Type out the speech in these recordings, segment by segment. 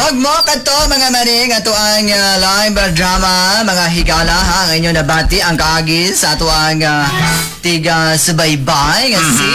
Og mo kadto mga maring ato ang live drama mga higala ha ang inyo nabati ang kaagi sa ato ang tiga subaybay nga si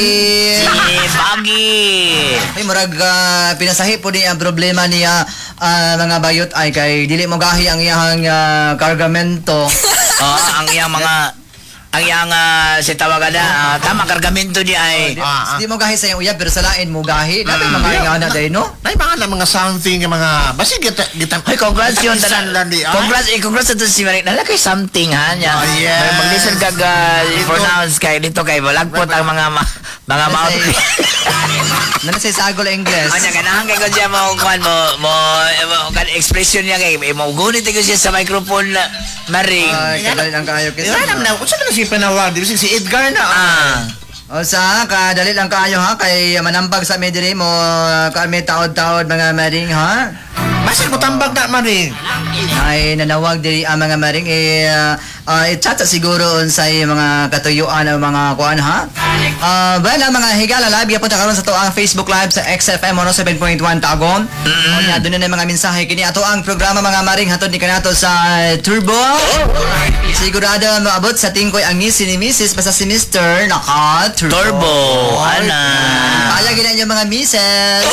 Bagi. ay murag pinasahi po ni ang problema niya mga bayot ay kay dili mo gahi ang iyang kargamento. Ang iyang mga si tawagan na tama kargamento di ay Di mo gahi sa iyang uyab pero sa lain mo gahi natin mga ingana day no. Nay mga mga something nga mga basi kita Ay, congrats yun. landi. Congrats ito si Marik. Nalakay something, ha? Niya. Oh, yes. Mag-listen ka pronounce kay dito kay Balagpot ang mga mouth. Nala sa sagol English. Anya ganahan kay ko siya mo kan expression niya kay mo gunit ko siya sa microphone na Maring. Ay, kadali lang kayo kasi. Alam na, kung saan na si Panawag, di ba si Edgar na. O sa kadali lang kayo ha kay manambag sa mediri mo kami taod-taod mga maring ha. Basi ko tambag na maring. Ay nanawag diri ang mga maring i-chat siguro unsay mga katuyuan o mga kuan ha. Bala mga higala live po ta karon sa to ang Facebook live sa XFM 107.1 Tagon. Onya dunay na mga mensahe kini ato ang programa mga maring hatod ni kanato sa Turbo. Sigurado maabot sa tingkoy ang ngisi ni Mrs. basta si Mr. naka Turbo. Ana. Kaya gina niyo mga Mrs.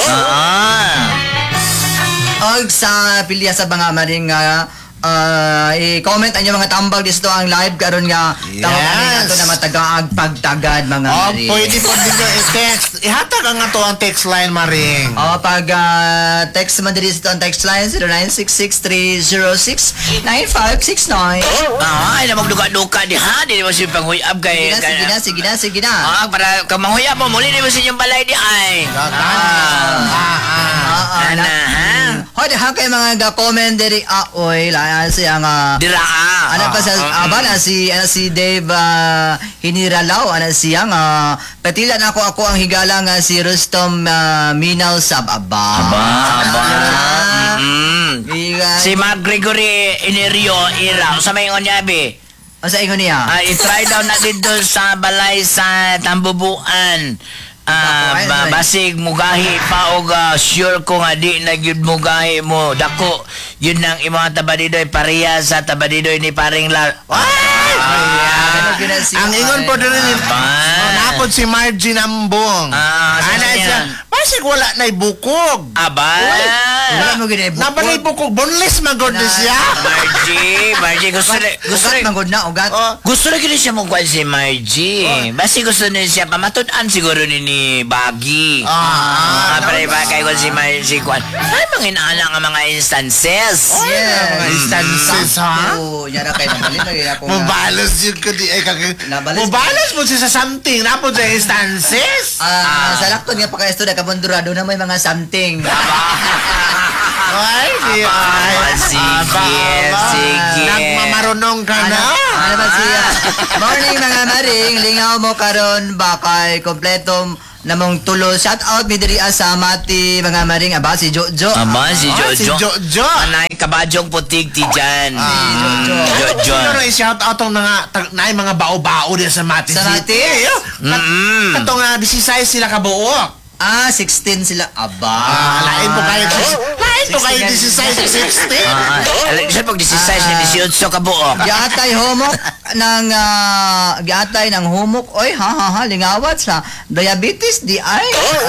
Og sa pilya sa mga maring i-comment ang mga tambag dito ang live karon nga tawag ani ato na matagaag pagtagad mga maring. Pwede po dito i-text. Ihatag ang ato ang text line maring. Pag text man diri sa ang text line 0966-306-9569. Ay na magduka-duka di ha di mo siya panghuyab kay. Sige na. Para ka manghuyab mo muli di mo siya yung balay di ay. Ana ha. Hoy ha kay mga ga-comment diri oy la siya nga Dira ana pa sa abana si Dave Hiniralaw ana siya nga patilan ako ang higala nga si Rustom Minaw sa aba. Si Mark Gregory Inerio Iraw sa may onyabi. Sa ingon niya? I-try daw na dito sa balay sa Tambubuan. Basig mugahi pa og sure ko nga di na gyud mugahi mo dako yun nang imong tabadidoy pareha sa tabadidoy ni paring Ang ingon po din ni napod si Margie Nambong. Ana siya. Basig wala nay bukog. Wala mo gina Na balay bukog boneless magod siya. Margie gusto magod na ugat. Gusto na gini siya mong si Margie. Basi gusto niya siya pamatudan siguro ni Bagi. Pare ba kay ko si Margie kwan. Ay mga inaala nga mga instances. Mga instances ha. Yara kay nabalin ako. Mabalos yun ko di ay mabalos mo siya sa something napod sa instances. Sa lakton nga pa kay estuda kabundurado na may mga something. Ay, sige. Nagmamarunong ka na. Ano ba siya? Morning mga maring, lingaw mo karon bakay kompleto namong tulo. Shout out mi diri sa Mati mga maring si Jojo. Si Jojo. Anay kabadyong putig ti dyan. Jojo. Pero i-shout out ang mga bao-bao din sa Mati City. Katong 16 sila kabuok. 16 sila. Lain po kayo 16, 16. Siya pag 16 na 18 kabuok. Giatay ng humok. Oy, lingawat sa diabetes di ay.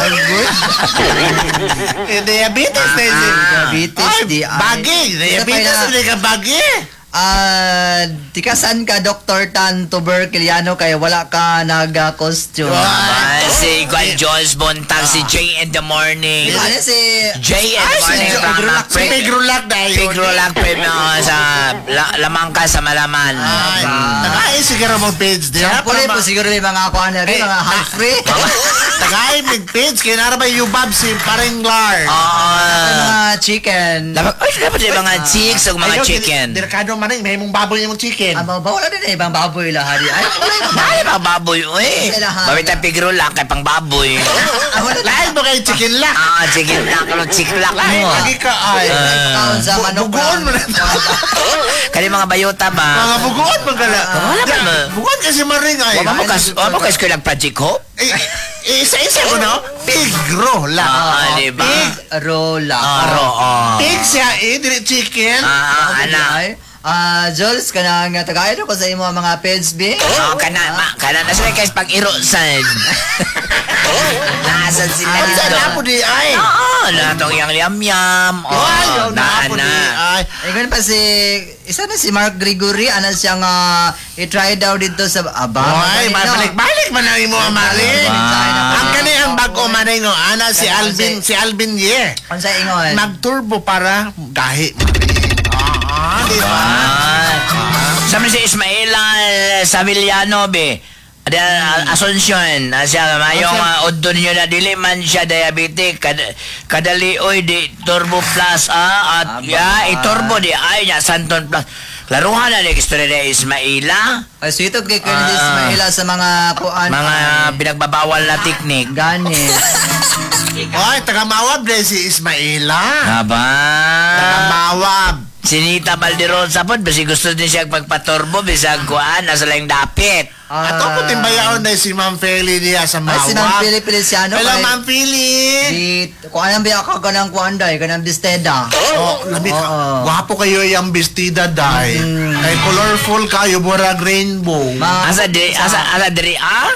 Diabetes di ay. Bagi. Diabetes di ka bagi. Tikasan ka Dr. Tan Tuberculiano kaya wala ka nag-costume. Si Gwen Jones Bontag, si Jay in the Morning. Si Jay in the Morning. Si Pigrulak dahil. Pigrulak sa lamangka sa malaman. Tagay siguro mong page din. Puli po siguro yung mga kuha na rin, mga half-free. Tagay mong page. Kinarabay yung bab si Paringlar. Mga chicken. Ay, dapat yung mga chicks o mga chicken. Delikado man may mong baboy yung chicken. Bawala din na ibang baboy lahari. Ay, mga baboy. Uy, bawit ang pigrulak kay pang baboy. Lain mo kayo chicken lock. Chicken lock. Chicken lock mo. Lagi ka ay. Bugoon mo na. Kali mga bayota ba? Mga bugoon mo gala. Wala ba mo? Bugoon kasi maring ay. Wala mo kasi ko nag-project ho? Isa-isa ko no? Pigrola. Diba? Rola. Pig siya dili chicken. Ana. Jules, kanang tagayan ko sa imo ang mga page B. Kana na sila guys pag irosan. Nasaan sila dito? Saan po di ay? Natong yang yam-yam. Na po di ay. Ganun pa isa na si Mark Gregory, ano siyang i-try daw dito sa Ay, balik man ang imo Maring. Ang kani ang bago Maring no, ana si Alvin Ye. Ano sa ingon? Nagturbo para gahi. Di ba? Sabi si Ismaela Savillano be. Asuncion siya mayong udon nyo na dili man siya diabetic kadali oy di turbo plus at iturbo di ay nya santon plus laruhan na ni istorya ni Ismaela Ay, sweet of kay Colonel Ismaila sa mga kuan. mga pinagbabawal na teknik Gani. Oy, taga Mawab din si Ismaela. aba Taga Mawab. Sinita Balderosa po, basi gusto din siya pagpaturbo, bisag kuan, nasa lang dapit. Ato po timbayaon na si Ma'am Feli niya sa Mawab. Ay, sinang Pili Feliciano. Hello, Ma'am Feli. Kung anong biya ka kanang kuan day, kanang bisteda. Labi, Oo. gwapo kayo yung bestida, day. Kay colorful kayo, burag rainbow. Asa diri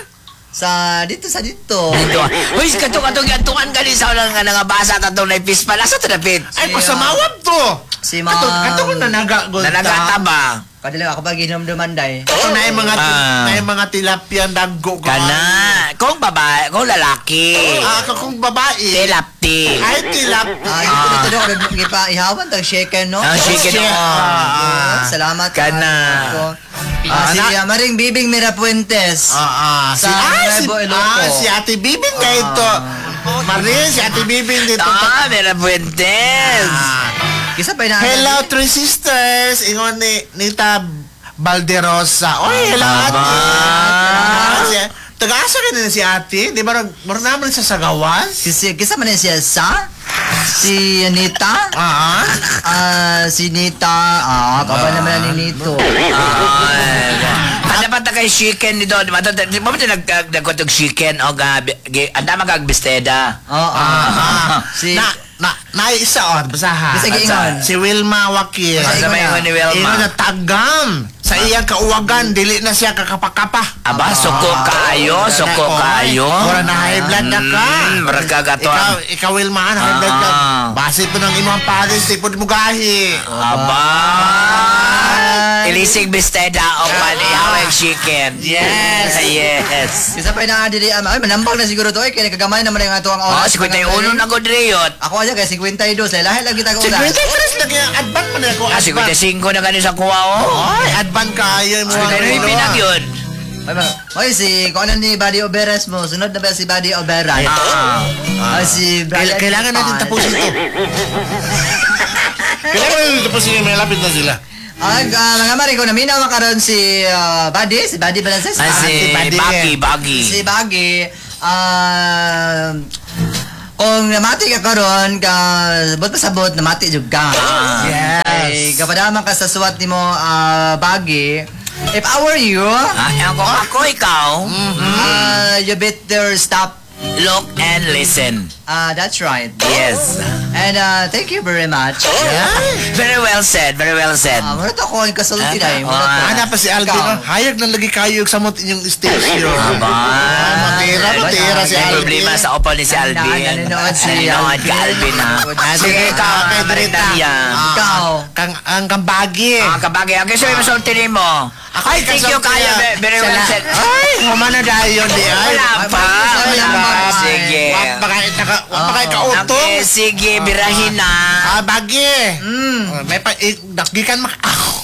Dito. Dito. Uy, katong gatuan ka din sa ulang nga basa tatong na pispal. Asa to dapit? Ay, ko sa Mawab to. Si Ma'am. Katong nanaga. Nanagata ba? Kadali ako pag inom-duman day. Ito na yung mga tilapia daggo ko. Kana. Kung babae, kung lalaki. Kung babae. Tilapti. Ay, tilapia. Ay, ito ko ihawan tag shaken no. Chicken. Salamat. Kana. Si Maring Bibing Mirapuentes. Sa Nuevo Eloco. Si Ate Bibing na ito. Marie, si Ate Bibing dito. Mera Puentes. Kisa pa na. Hello, three sisters. Ingon ni Nita Balderosa. Oy, hello, ate. Taga-asa ka na si ate. Di ba, naman sa Sagawas? Kisa man siya sa? Si Anita? Si Nita. Kabal naman ni Nito. Dapat na kay chicken dito. Di ba ito nagkotog chicken o anda magagbisteda? Si... Naisa basaha. Bisa giingon. Si Wilma Wakil. Sa may ingon ni Wilma. Ingon na tagam. Sa iyang kauwagan, dili na siya kakapakapa. Aba, suko kayo. Wala na high blood na ka. Maraka gato. Ikaw Wilma, high blood ka. Base po ng imong pares, tipod mo gahi. Aba. Ilisig bisteda o panihawag chicken. Yes. Kisa pa na dili. Ay, manambang na siguro to. Kaya kagamay naman yung ato ang oras. 51 na godriyot. Ako aja kay 52. Lahat lang kita ko ulan. 53 na kaya, advan mo na ako. 55 na ganun sa kuha o. Ay, advan kayo mo. Ay, pinag yun. Oy, si kung ano ni Buddy Oberas mo. Sunod na ba si Buddy Oberas? Ay, si Brian. Kailangan natin tapusin ito. Kailangan natin tapusin. May lapit na sila. Mga mari ko naminaw makaroon si Buddy Balances. Si Baggy. Si Baggy. Kung namati ka karon ka sabot pa sabot namati jud ka. Yes. Ay kapadaman ka sa suwat nimo Baggy. If I were you, Ako ikaw, you better stop. look and listen. That's right. Yes. And thank you very much. Very well said. Murot ako ang kasulti na Ana pa si Alvin. Hayag na lagi kayo sa mot inyong station. Matira si May Alvin. problema sa upo ni si Alvin. Nanonood si Nanonood ka Alvin ha. Sige ikaw, kay Drita. Ikaw. Ang kambagi. Kabagay. Okay, so yung masulti mo. Ay, thank you kayo. Very well said. Ay, humana dahil yun di ay. Wala pa. Sige. Wag pa kayo kautong. Okay, sige, birahin na. Bagi. May pa, nagikan mak...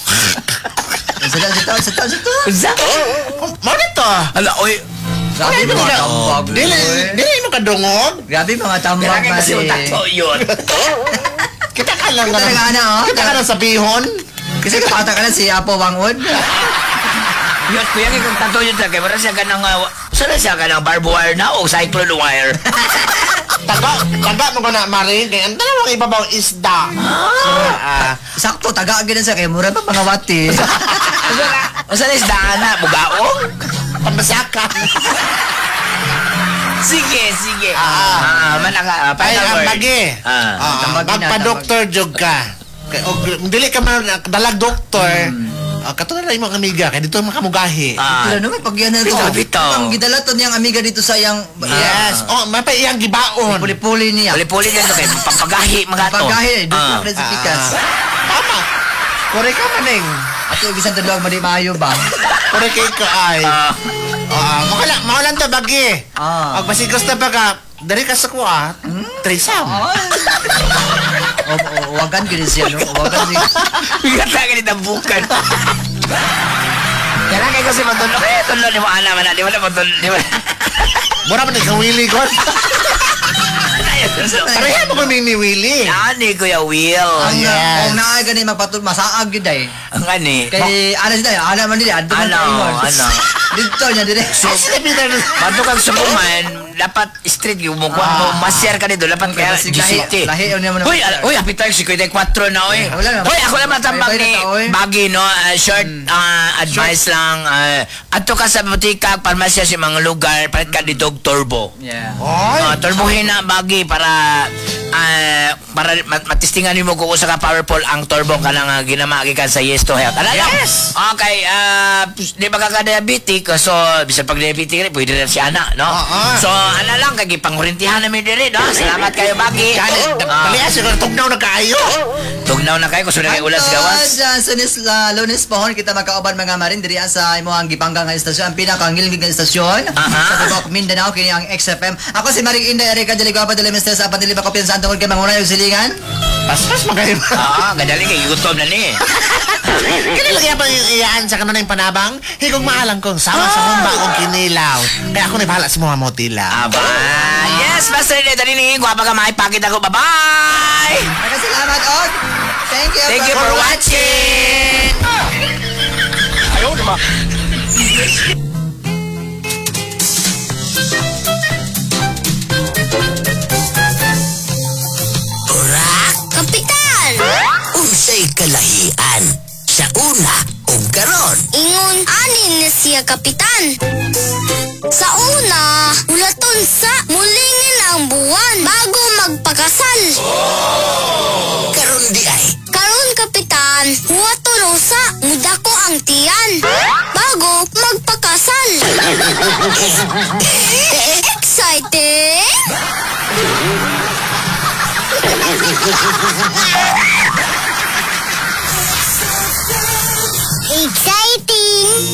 Sito. Uza? Mo dito. Ala, oy. Grabe mga tambag. Dili mo kadungog. Grabe mga tambag Kailangan kasi yung tato yun. Kita ka lang. Kita ka na, oh. Kita ka lang sa bihon. Kasi kapata ka na si Apo Wangwood. Yun, kuya, kung tato yun talaga, parang siya ka ng, saan siya ka ng barbed wire na o cyclone wire? Taga mo ko na, Marie. Kaya ang dalawang ibabaw isda. Sakto, taga agad sa kay mura pa mga wati. O saan is daan na? Bugaong? Pamasakan. Sige. Ay, Manaka, final ang word. bagi. tambagi na, Magpa-doktor jug ka. Dili ka man dalag doktor. Katulad na imong amiga kay dito makamugahi. Wala naman, pag yan na ito. Bitaw. Ang gidalaton niyang amiga dito sa iyang... Yes. May pa iyang gibaon. Puli-puli niya. Puli-puli niya to kay papagahi mga to. Pagahe, doon na rin sa pikas. Tama. Kore ka maning. At yung isang dalawang mali maayo ba? Kore kay ka ay. Makalan to bagi. Pag masigos na baga, dari ka sa kuha. Trisam. Wagan gini siya, no? Wagan siya. Bigat na ganit ang bukan. Kaya lang kayo kasi matulog. Tulog ni mo ana man. Di mo na matulog. Di mo na. Mura man ikaw Willie ko. Pareha mo kami ni Willie. Ani Kuya Will. Kung naay gani magpatul, masaag yun dahil. Ang ani. Kay ana siya, ana man nila, adto man Ano. Dito niya dire. Bato kang sukuman, dapat street yung mo masyar ka dito, dapat kaya G-City. Lahi yun naman. Uy, apit tayo si Kuya 4 na, oy. Wala na. Uy, ako naman tambang Bye-bye ni na ta, oy. Bagi, no? Short advice lang. Ato ka sa butika, parmasya si mga lugar, palit ka dito turbo. Yeah. Turbohin na Bagi para matistingan mo kung usa ka powerful ang turbo ka lang ginamagi ka sa Yes to Health. Ano lang? Yes. Okay, di ba ka-diabetic? So, bisa pag diabetic rin, pwede rin si Ana, no? So, ano lang, kagi panghurintihan namin din, no? Salamat kayo, Bagi. Dali siguro tugnaw na kaayo. Tugnaw na kayo, kung sila kayo ulas gawas. Sunis Lunes pohon kita magkauban mga marin diri sa imo ang gipanggang nga istasyon, ang pinakangilingig nga istasyon sa Tubok Mindanao kini ang XFM. Ako si Maring Inday Erika Deligua dili Mr. sa Padili ba kopiyan sa tungod kay manguna yung silingan. Pas magayon. Gadali kay gutom na ni. Kini lagi pa iyaan sa kanon yung panabang. Higong maalang kong sama sa humba o kinilaw. Kaya ako na bahala sa mga motila. Aba, yes, basta rin ito rin. Guwapa ka maipakit ako. Bye-bye! Salamat og Thank you for watching! Ayaw, di ba? Kapitan! Unsay kalahian sa una ug karon. Ingon anin na siya, Kapitan. Sa una, ulaton sa mulingin ang buwan bago magpakasal. Karon di ay Karon, Kapitan, huwaton usa, mudako ang tiyan bago magpakasal. Excited? Exciting!